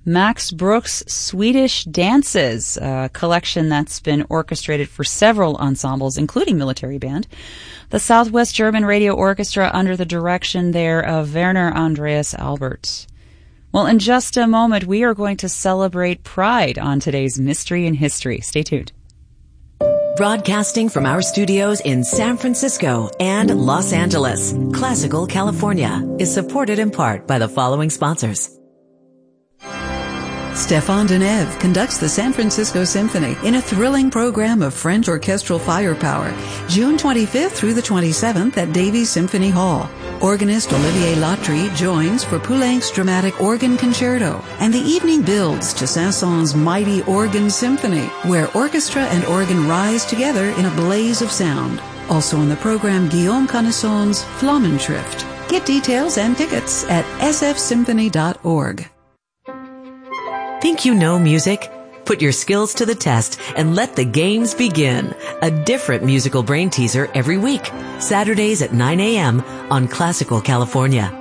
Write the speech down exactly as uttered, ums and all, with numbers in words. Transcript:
Max Bruch's Swedish Dances, a collection that's been orchestrated for several ensembles, including military band. The Southwest German Radio Orchestra under the direction there of Werner Andreas Albert. Well, in just a moment, we are going to celebrate Pride on today's Mystery in History. Stay tuned. Broadcasting from our studios in San Francisco and Los Angeles, Classical California is supported in part by the following sponsors. Stéphane Deneuve conducts the San Francisco Symphony in a thrilling program of French orchestral firepower, June twenty-fifth through the twenty-seventh at Davies Symphony Hall. Organist Olivier Latry joins for Poulenc's dramatic organ concerto, and the evening builds to Saint-Saëns' mighty organ symphony, where orchestra and organ rise together in a blaze of sound. Also on the program, Guillaume Connaisson's Flammenschrift. Get details and tickets at s f symphony dot org. Think you know music? Put your skills to the test and let the games begin. A different musical brain teaser every week. Saturdays at nine a.m. on Classical California.